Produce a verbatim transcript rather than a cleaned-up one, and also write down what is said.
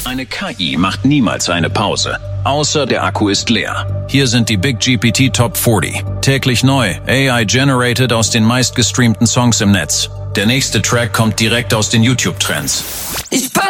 Eine K I macht niemals eine Pause, außer der Akku ist leer. Hier sind die Big G P T Top vierzig. Täglich neu, A I-generated aus den meistgestreamten Songs im Netz. Der nächste Track kommt direkt aus den YouTube-Trends. Ich pack